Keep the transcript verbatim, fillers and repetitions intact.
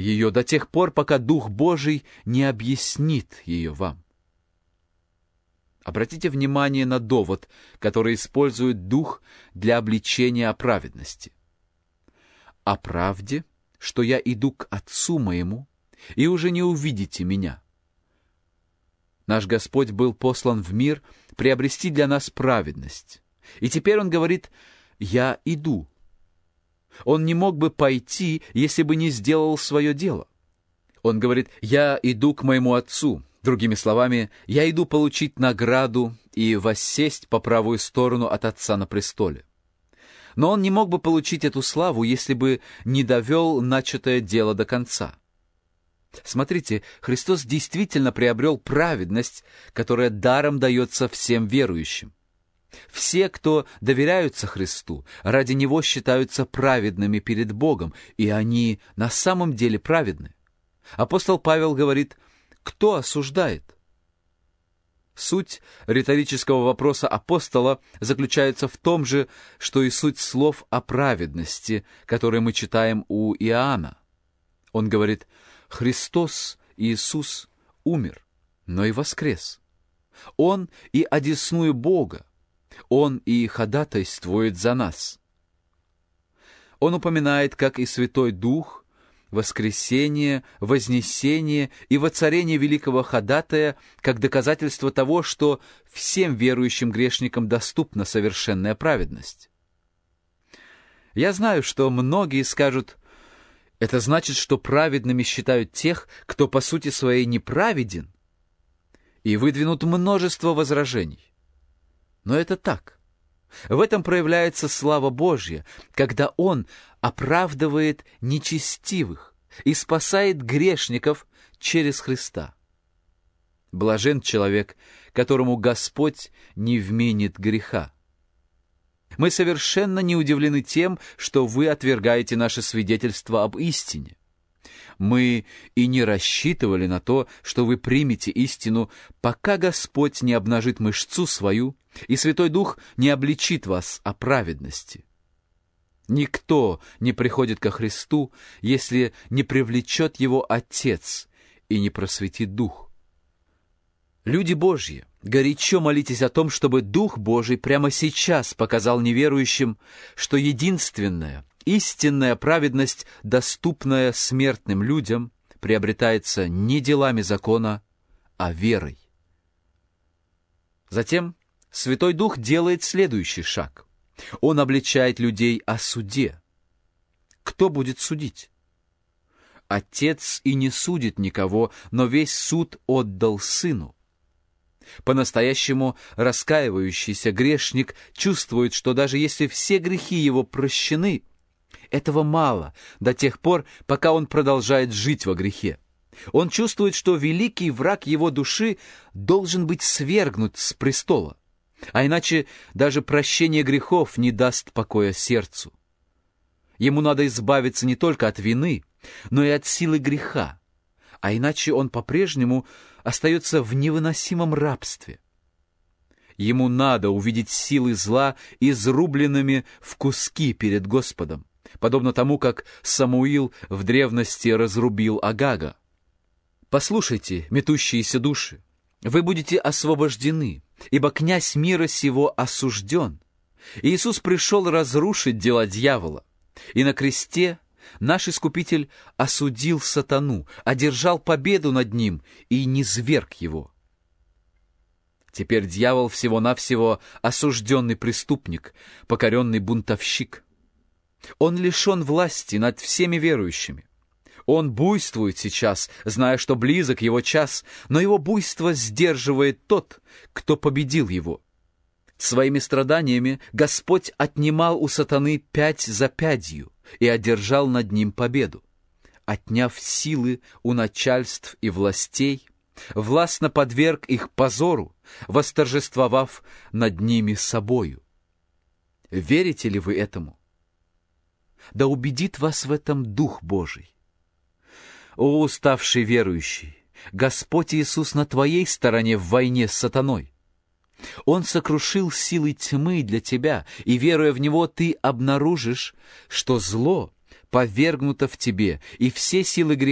ее до тех пор, пока Дух Божий не объяснит ее вам. Обратите внимание на довод, который использует Дух для обличения о праведности. «О правде, что я иду к Отцу моему, и уже не увидите меня». Наш Господь был послан в мир приобрести для нас праведность. И теперь Он говорит: «Я иду». Он не мог бы пойти, если бы не сделал свое дело. Он говорит: «Я иду к моему Отцу». Другими словами, «Я иду получить награду и воссесть по правую сторону от Отца на престоле». Но он не мог бы получить эту славу, если бы не довел начатое дело до конца. Смотрите, Христос действительно приобрел праведность, которая даром дается всем верующим. Все, кто доверяются Христу, ради Него считаются праведными перед Богом, и они на самом деле праведны. Апостол Павел говорит: «Кто осуждает?» Суть риторического вопроса апостола заключается в том же, что и суть слов о праведности, которые мы читаем у Иоанна. Он говорит: «Христос, Иисус, умер, но и воскрес. Он и одесную Бога, Он и ходатайствует за нас». Он упоминает, как и Святой Дух, воскресение, вознесение и воцарение великого ходатая как доказательство того, что всем верующим грешникам доступна совершенная праведность. Я знаю, что многие скажут: это значит, что праведными считают тех, кто по сути своей неправеден, и выдвинут множество возражений. Но это так. В этом проявляется слава Божья, когда Он оправдывает нечестивых и спасает грешников через Христа. Блажен человек, которому Господь не вменит греха. Мы совершенно не удивлены тем, что вы отвергаете наше свидетельство об истине. Мы и не рассчитывали на то, что вы примете истину, пока Господь не обнажит мышцу свою, и Святой Дух не обличит вас о праведности. Никто не приходит ко Христу, если не привлечет его Отец и не просветит Дух. Люди Божьи, горячо молитесь о том, чтобы Дух Божий прямо сейчас показал неверующим, что единственная, истинная праведность, доступная смертным людям, приобретается не делами закона, а верой. Затем Святой Дух делает следующий шаг. Он обличает людей о суде. Кто будет судить? Отец и не судит никого, но весь суд отдал Сыну. По-настоящему раскаивающийся грешник чувствует, что даже если все грехи его прощены, этого мало до тех пор, пока он продолжает жить во грехе. Он чувствует, что великий враг его души должен быть свергнут с престола, а иначе даже прощение грехов не даст покоя сердцу. Ему надо избавиться не только от вины, но и от силы греха, а иначе он по-прежнему остается в невыносимом рабстве. Ему надо увидеть силы зла изрубленными в куски перед Господом, подобно тому, как Самуил в древности разрубил Агага. Послушайте, метущиеся души, вы будете освобождены, ибо князь мира сего осужден. Иисус пришел разрушить дела дьявола, и на кресте наш Искупитель осудил сатану, одержал победу над ним и низверг его. Теперь дьявол всего-навсего осужденный преступник, покоренный бунтовщик. Он лишен власти над всеми верующими. Он буйствует сейчас, зная, что близок его час, но его буйство сдерживает тот, кто победил его. Своими страданиями Господь отнимал у сатаны пять за пятью и одержал над ним победу. Отняв силы у начальств и властей, властно подверг их позору, восторжествовав над ними собою. Верите ли вы этому? Да убедит вас в этом Дух Божий. О, уставший верующий, Господь Иисус на твоей стороне в войне с сатаной. Он сокрушил силы тьмы для тебя, и, веруя в Него, ты обнаружишь, что зло повергнуто в тебе, и все силы греха